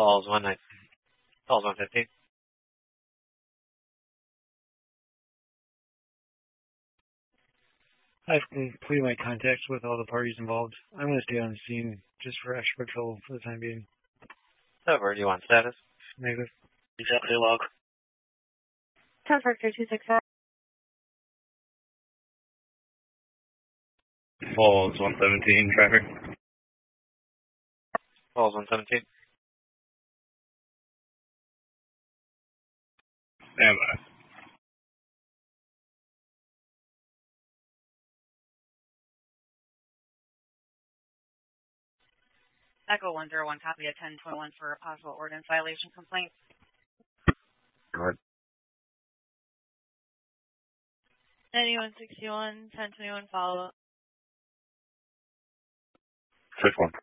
Falls 115. I've completed my contacts with all the parties involved. I'm going to stay on the scene just for extra patrol for the time being. Over. Do you want status? Negative. Exactly log. 10 Factor 264. Falls 117 traffic. Falls 117. Standby. Echo 101, copy of 1021 for a possible ordinance violation complaint. Go ahead. 9161, 1021 follow up. 6-1.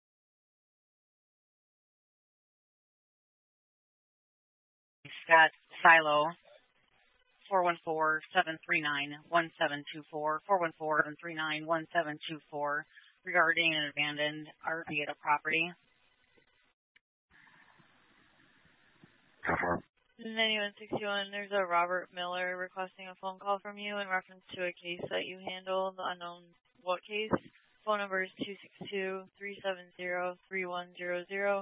Scott Silo, 414-739-1724, 414-739-1724, regarding an abandoned RV at a property. Confirm. 9161, there's a Robert Miller requesting a phone call from you in reference to a case that you handled, unknown what case. Phone number is 262-370-3100,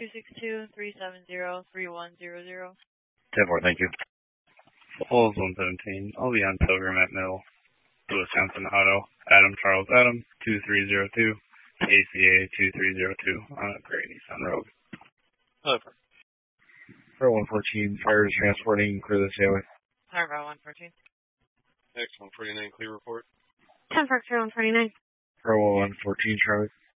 262-370-3100. 10-4, thank you. Falls 117. I'll be on Pilgrim at Mill. Lewis Johnson Auto. Adam Charles Adam 2302. ACA 2302 on a Great Nissan Road. Over. For 114, fire is transporting, clear the highway. Number 114. X149, clear report. 10 Factor 149. For 114, traffic.